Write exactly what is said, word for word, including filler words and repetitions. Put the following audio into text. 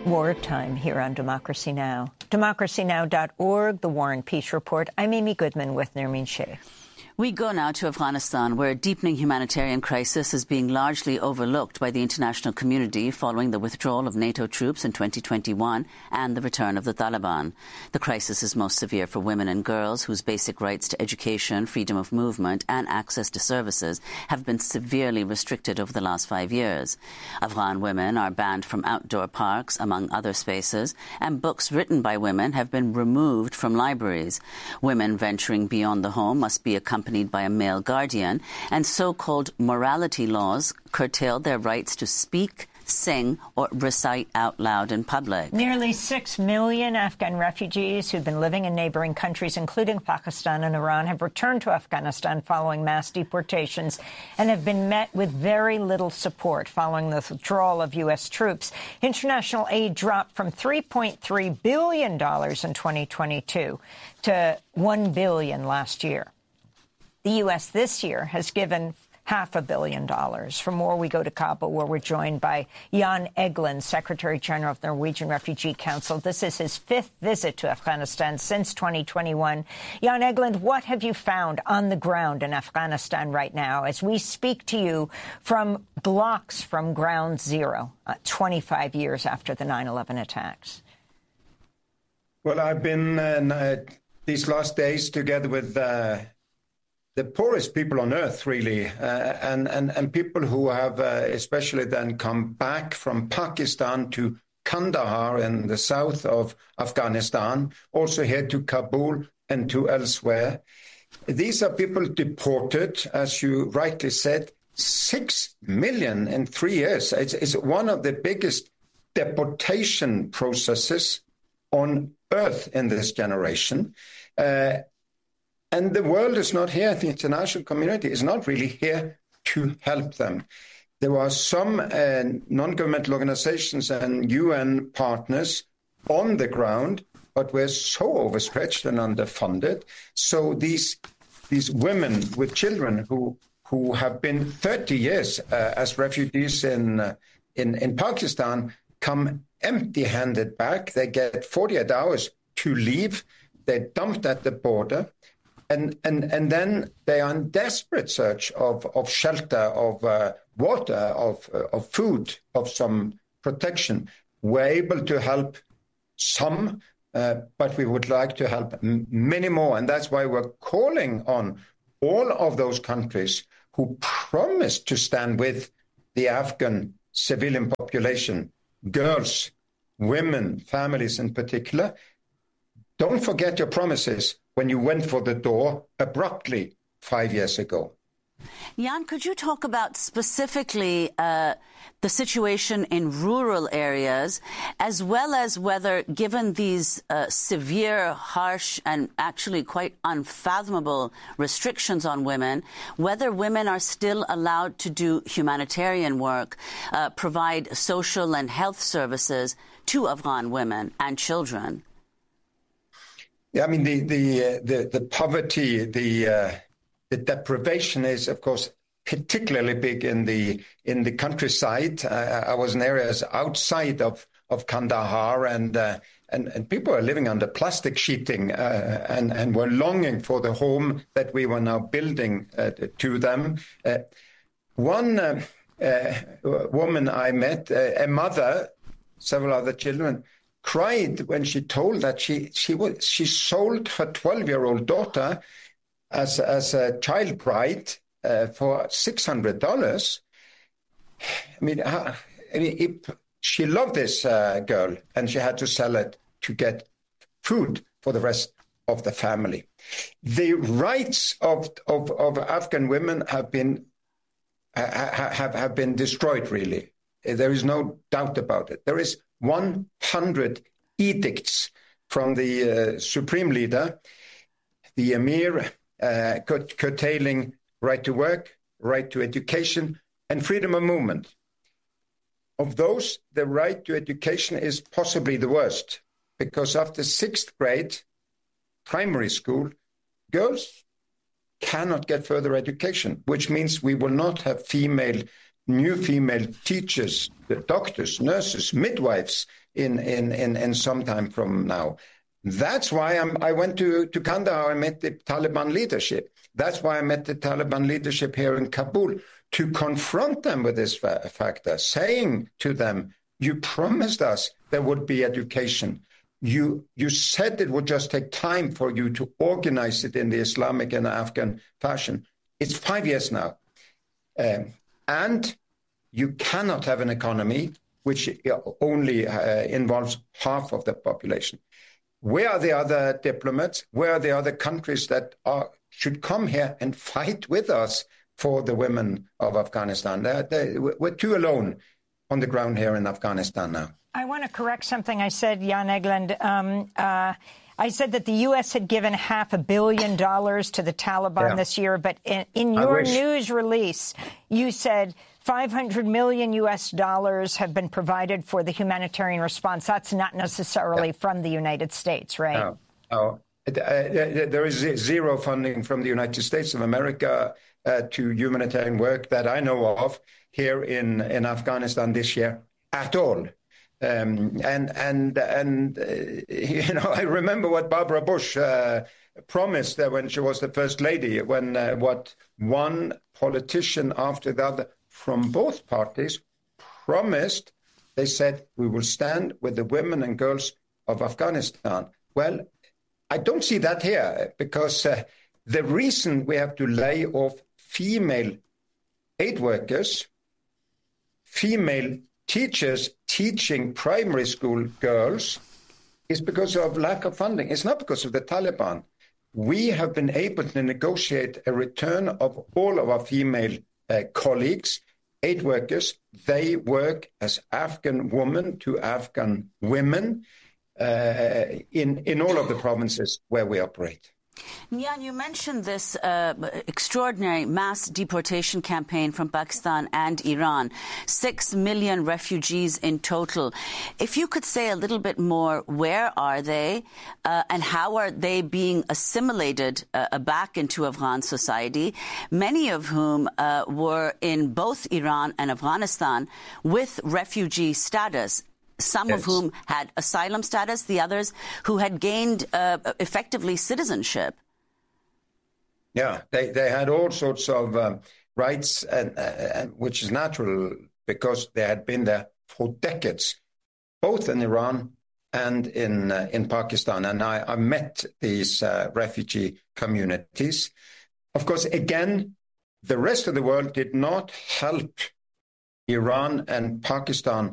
Wartime here on Democracy Now! democracy now dot org, the War and Peace Report. I'm Amy Goodman with Nermeen Sheikh. We go now to Afghanistan, where a deepening humanitarian crisis is being largely overlooked by the international community following the withdrawal of NATO troops in twenty twenty-one and the return of the Taliban. The crisis is most severe for women and girls whose basic rights to education, freedom of movement and access to services have been severely restricted over the last five years. Afghan women are banned from outdoor parks, among other spaces, and books written by women have been removed from libraries. Women venturing beyond the home must be accompanied by a male guardian, and so-called morality laws curtail their rights to speak, sing or recite out loud in public. Nearly six million Afghan refugees who've been living in neighboring countries, including Pakistan and Iran, have returned to Afghanistan following mass deportations and have been met with very little support following the withdrawal of U S troops. International aid dropped from three point three billion dollars in twenty twenty-two to one billion dollars last year. The U S this year has given half a billion dollars. For more, we go to Kabul, where we're joined by Jan Egeland, Secretary General of the Norwegian Refugee Council. This is his fifth visit to Afghanistan since twenty twenty-one. Jan Egeland, what have you found on the ground in Afghanistan right now as we speak to you from blocks from ground zero, uh, twenty-five years after the nine eleven attacks? Well, I've been uh, these last days together with uh, the poorest people on earth, really, uh, and, and, and people who have uh, especially then come back from Pakistan to Kandahar in the south of Afghanistan, also here to Kabul and to elsewhere. These are people deported, as you rightly said, six million in three years. It's, it's one of the biggest deportation processes on earth in this generation. Uh, And the world is not here, the international community is not really here to help them. There are some uh, non-governmental organizations and U N partners on the ground, but we're so overstretched and underfunded. So these these women with children who who have been thirty years uh, as refugees in, uh, in in Pakistan come empty-handed back. They get forty-eight hours to leave. They're dumped at the border. And, and and then they are in desperate search of, of shelter, of uh, water, of uh, of food, of some protection. We're able to help some, uh, but we would like to help m- many more. And that's why we're calling on all of those countries who promised to stand with the Afghan civilian population, girls, women, families in particular. Don't forget your promises when you went for the door abruptly five years ago. Jan, could you talk about specifically uh, the situation in rural areas, as well as whether, given these uh, severe, harsh, and actually quite unfathomable restrictions on women, whether women are still allowed to do humanitarian work, uh, provide social and health services to Afghan women and children? Yeah, I mean, the the uh, the, the poverty, the uh, the deprivation is, of course, particularly big in the in the countryside. Uh, I was in areas outside of of Kandahar, and uh, and and people are living under plastic sheeting, uh, and and were longing for the home that we were now building uh, to them. Uh, one uh, uh, woman I met, uh, a mother, several other children, cried when she told that she she was she sold her twelve-year-old daughter as as a child bride uh, for six hundred dollars. I mean, uh, I mean it, she loved this uh, girl, and she had to sell it to get food for the rest of the family. The rights of of, of Afghan women have been uh, have have been destroyed. Really, there is no doubt about it. There is one hundred edicts from the uh, supreme leader, the emir, uh, curtailing right to work, right to education, and freedom of movement. Of those, the right to education is possibly the worst, because after sixth grade primary school, girls cannot get further education, which means we will not have female new female teachers, doctors, nurses, midwives in, in, in, in some time from now. That's why I'm, I went to, to Kandahar. I met the Taliban leadership. That's why I met the Taliban leadership here in Kabul, to confront them with this fa- factor, saying to them, you promised us there would be education. You, you said it would just take time for you to organize it in the Islamic and Afghan fashion. It's five years now. Um, and you cannot have an economy which only uh, involves half of the population. Where are the other diplomats? Where are the other countries that are, should come here and fight with us for the women of Afghanistan? They're, they're, we're too alone on the ground here in Afghanistan now. I want to correct something I said, Jan Egeland. Um, uh, I said that the U S had given half a billion dollars to the Taliban yeah. this year, but in, in your news release, you said five hundred million U S dollars have been provided for the humanitarian response. That's not necessarily yeah. from the United States, right? No, no. Uh, there is zero funding from the United States of America uh, to humanitarian work that I know of here in, in Afghanistan this year at all. Um, and and and uh, you know, I remember what Barbara Bush uh, promised uh, when she was the first lady. When uh, what one politician after the other from both parties promised, they said, we will stand with the women and girls of Afghanistan. Well, I don't see that here, because uh, the reason we have to lay off female aid workers, female teachers teaching primary school girls, is because of lack of funding. It's not because of the Taliban. We have been able to negotiate a return of all of our female uh, colleagues, aid workers. They work as Afghan women to Afghan women uh, in, in all of the provinces where we operate. Jan, you mentioned this uh, extraordinary mass deportation campaign from Pakistan and Iran. Six million refugees in total. If you could say a little bit more, where are they uh, and how are they being assimilated uh, back into Afghan society, many of whom uh, were in both Iran and Afghanistan with refugee status? Some yes. of whom had asylum status, the others who had gained uh, effectively citizenship. Yeah, they, they had all sorts of um, rights, and, uh, which is natural because they had been there for decades, both in Iran and in uh, in Pakistan. And I, I met these uh, refugee communities. Of course, again, the rest of the world did not help Iran and Pakistan